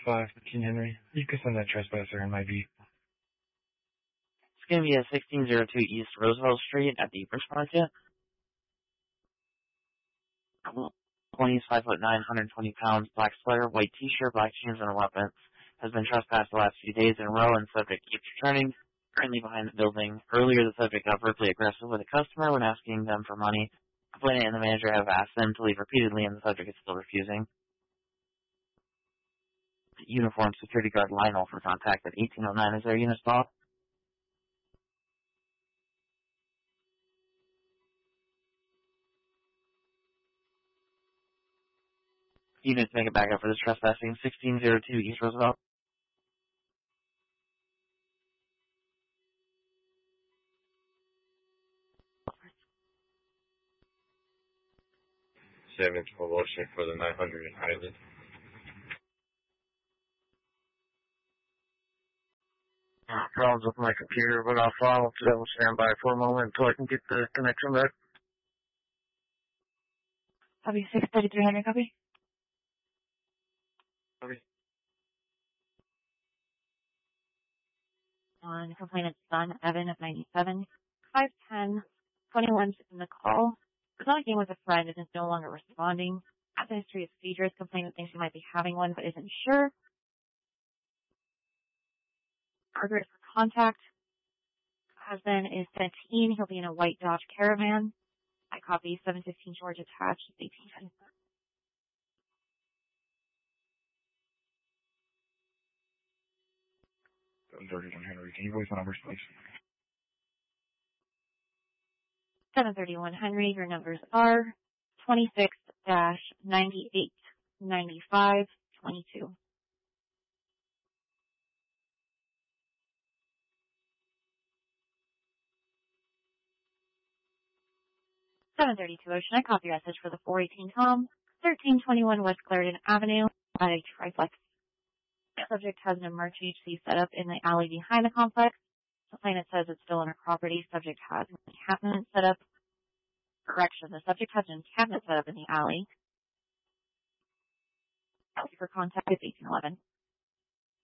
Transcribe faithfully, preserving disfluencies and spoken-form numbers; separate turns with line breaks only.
five fifteen Henry. You can send that trespasser in my beat.
It's going to be at sixteen oh two East Roosevelt Street at the First Market. Twenty is five foot nine, one hundred twenty pounds, black sweater, white t-shirt, black jeans, and a weapon. Has been trespassed the last few days in a row, and subject keeps returning. Currently behind the building. Earlier, the subject got verbally aggressive with a customer when asking them for money. The complainant and the manager have asked them to leave repeatedly, and the subject is still refusing. Uniformed security guard Lionel for contact at eighteen oh nine. Is there a unit stop? Units make it back up for this trespassing. sixteen oh two East Roosevelt.
seven twelve Ocean for the nine hundred in Highland. Problems with my computer, but I'll follow, so I will stand by for a moment until I can get the connection back.
Copy six thirty-three hundred, copy.
Okay.
On complainant's son, Evan of ninety-seven, five ten, twenty-one in the call. It's not a game with a friend and is no longer responding. At the history of seizures, complainant thinks he might be having one but isn't sure. Target for contact. Husband is seventeen. He'll be in a white Dodge Caravan. I copy seven fifteen George attached. eighteen ten.
seven thirty-one Henry. Can you voice the numbers, please?
seven thirty-one Henry. Your numbers are twenty-six dash ninety-eight ninety-five twenty-two. seven thirty-two Ocean. I copy your message for the four eighteen Tom, thirteen twenty-one West Clarendon Avenue at a triplex. The subject has an emergency set up in the alley behind the complex. The complainant says it's still on her property. Subject has an encampment set up. Correction, the subject has an encampment set up in the alley. For contact is eighteen eleven.